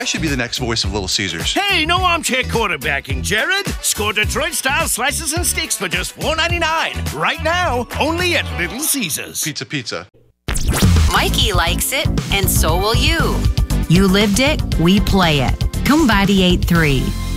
I should be the next voice of Little Caesars. Hey, no armchair quarterbacking, Jared. Score Detroit-style slices and steaks for just $4.99. Right now, only at Little Caesars. Pizza. Mikey likes it, and so will you. You lived it, we play it. Kumbadi 83.